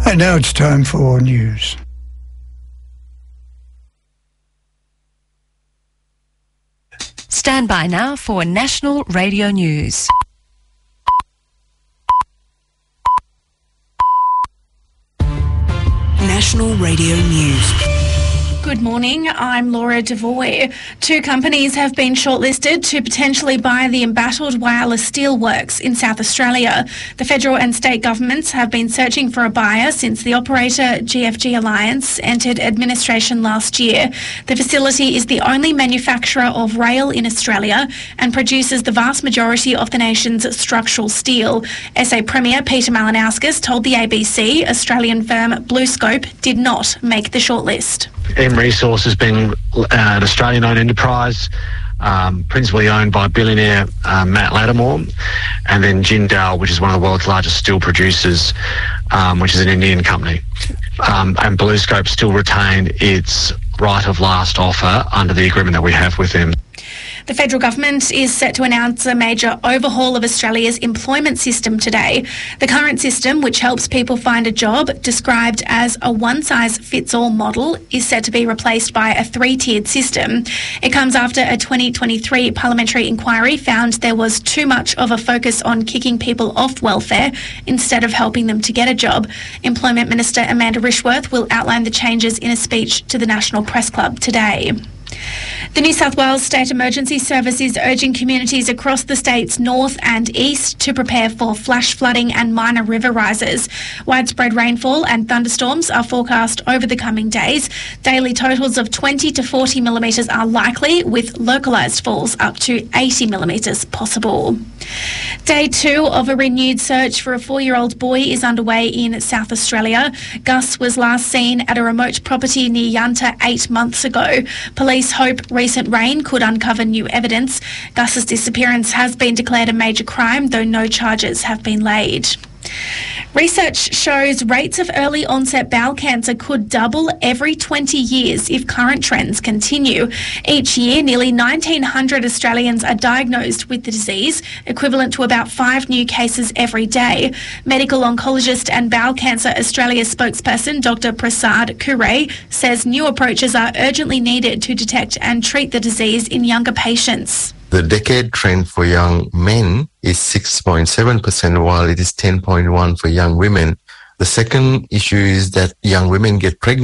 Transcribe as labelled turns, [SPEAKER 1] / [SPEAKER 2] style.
[SPEAKER 1] And now it's time for news.
[SPEAKER 2] Stand by now for National Radio News.
[SPEAKER 3] National Radio News.
[SPEAKER 4] Good morning, I'm Laura Devoy. 2 companies have been shortlisted to potentially buy the embattled wireless steelworks in South Australia. The federal and state governments have been searching for a buyer since the operator GFG Alliance entered administration last year. The facility is the only manufacturer of rail in Australia and produces the vast majority of the nation's structural steel. SA Premier Peter Malinauskas told the ABC Australian firm BlueScope did not make the shortlist.
[SPEAKER 5] M Resources being an Australian-owned enterprise, principally owned by billionaire Matt Lattimore, and then Jindal, which is one of the world's largest steel producers, which is an Indian company. And BlueScope still retained its right of last offer under the agreement that we have with them.
[SPEAKER 4] The federal government is set to announce a major overhaul of Australia's employment system today. The current system, which helps people find a job, described as a one-size-fits-all model, is set to be replaced by a 3-tiered system. It comes after a 2023 parliamentary inquiry found there was too much of a focus on kicking people off welfare instead of helping them to get a job. Employment Minister Amanda Rishworth will outline the changes in a speech to the National Press Club today. The New South Wales State Emergency Service is urging communities across the state's north and east to prepare for flash flooding and minor river rises. Widespread rainfall and thunderstorms are forecast over the coming days. Daily totals of 20 to 40 millimetres are likely, with localised falls up to 80 millimetres possible. Day 2 of a renewed search for a 4-year-old boy is underway in South Australia. Gus was last seen at a remote property near Yunta 8 months ago. Police hope recent rain could uncover new evidence. Gus's disappearance has been declared a major crime, though no charges have been laid. Research shows rates of early onset bowel cancer could double every 20 years if current trends continue. Each year, nearly 1,900 Australians are diagnosed with the disease, equivalent to about 5 new cases every day. Medical oncologist and Bowel Cancer Australia spokesperson Dr. Prasad Kure says new approaches are urgently needed to detect and treat the disease in younger patients.
[SPEAKER 6] The decade trend for young men is 6.7%, while it is 10.1% for young women. The second issue is that young women get pregnant